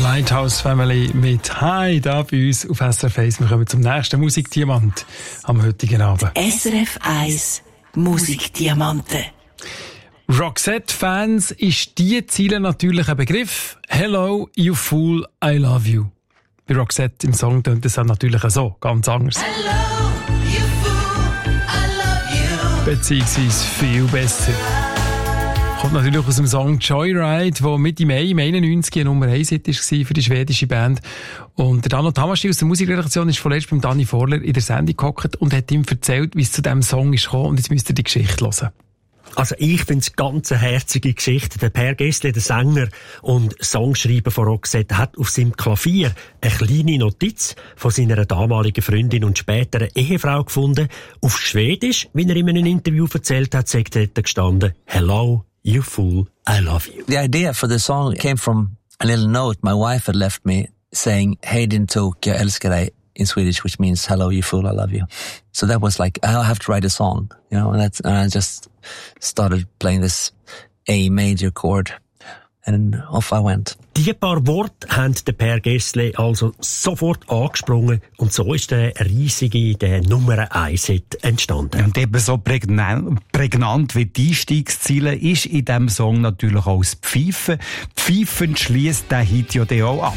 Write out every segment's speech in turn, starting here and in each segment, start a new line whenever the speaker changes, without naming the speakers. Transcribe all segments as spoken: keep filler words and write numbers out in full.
Lighthouse Family mit Hi da bei uns auf S R F eins. Wir kommen zum nächsten Musikdiamant am heutigen Abend.
S R F eins Musikdiamanten.
Roxette-Fans ist diese Ziele natürlich ein Begriff. Hello, you fool, I love you. Bei Roxette im Song tönt es natürlich so, ganz anders.
Hello, you fool, I love you.
Beziehungsweise viel besser. Kommt natürlich aus dem Song Joyride, der Mitte Mai im einundneunzig eine Nummer eins Hit war für die schwedische Band. Und der Dano Tamaschi aus der Musikredaktion ist vorletzt beim Dani Vorler in der Sendung gehockt und hat ihm erzählt, wie es zu diesem Song ist gekommen. Und jetzt müsst ihr die Geschichte hören.
Also ich finde es ganz eine herzige Geschichte. Der Per Gessle, der Sänger und Songschreiber von Roxette, hat auf seinem Klavier eine kleine Notiz von seiner damaligen Freundin und späteren Ehefrau gefunden. Auf Schwedisch, wie er in einem Interview erzählt hat, sagt dort gestanden: Hello, you fool, I love you.
The idea for the song came from a little note my wife had left me saying, hej din tok, jag älskar dig, in Swedish, which means hello you fool, I love you. So that was like, I'll have to write a song, you know, and, that's, and I just started playing this A major chord and off I went.
Die paar Worte haben der Per Gessle also sofort angesprungen und so ist der riesige, der Nummer eins Hit entstanden.
Und eben so prägnant, prägnant wie die Einstiegsziele ist in diesem Song natürlich auch das Pfeifen. Pfeifen schließt der Hit ja dann auch ab.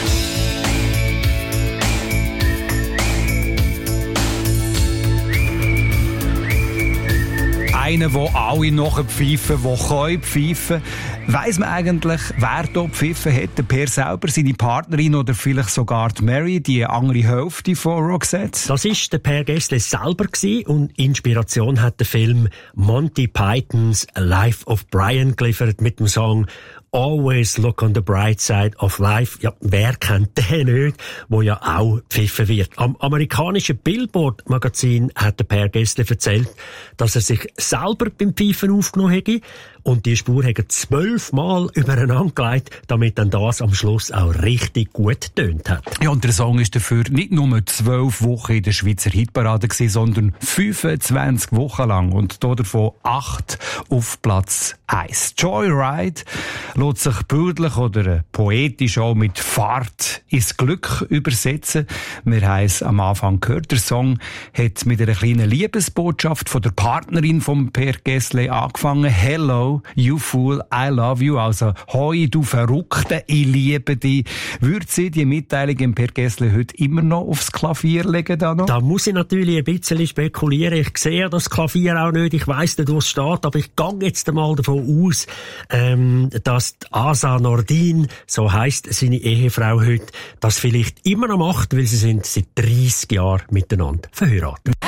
Einer, wo alle nachher pfeifen, der können pfeifen. Weiss man eigentlich, wer hier gepfiffen hat? Der Per selber, seine Partnerin oder vielleicht sogar die Mary, die andere Hälfte von Roxette?
Das war der Per Gessle selber gewesen und Inspiration hat der Film Monty Pythons Life of Brian geliefert mit dem Song Always Look on the Bright Side of Life. Ja, wer kennt den nicht, wo ja auch gepfiffen wird. Am amerikanischen Billboard-Magazin hat der Per Gessle erzählt, dass er sich selber beim Pfeifen aufgenommen hätte und die Spur hätte zwölfmal übereinander gelegt, damit dann das am Schluss auch richtig gut getönt hat.
Ja, und der Song ist dafür nicht nur zwölf Wochen in der Schweizer Hitparade gewesen, sondern fünfundzwanzig Wochen lang und davon acht auf Platz eins. Joyride lässt sich bildlich oder poetisch auch mit Fahrt ins Glück übersetzen. Wir haben es am Anfang gehört. Der Song hat mit einer kleinen Liebesbotschaft von der Partnerin von Per Gessle angefangen. Hello, you fool, I love you. Also, hoi, du Verrückte, ich liebe dich. Würde sie die Mitteilung im Per Gessle heute immer noch aufs Klavier legen? Da, noch?
Da muss ich natürlich ein bisschen spekulieren. Ich sehe das Klavier auch nicht. Ich weiss nicht, wo es steht. Aber ich gehe jetzt einmal davon aus, ähm, dass Asa Nordin, so heisst seine Ehefrau heute, das vielleicht immer noch macht, weil sie sind seit dreissig Jahren miteinander verheiratet.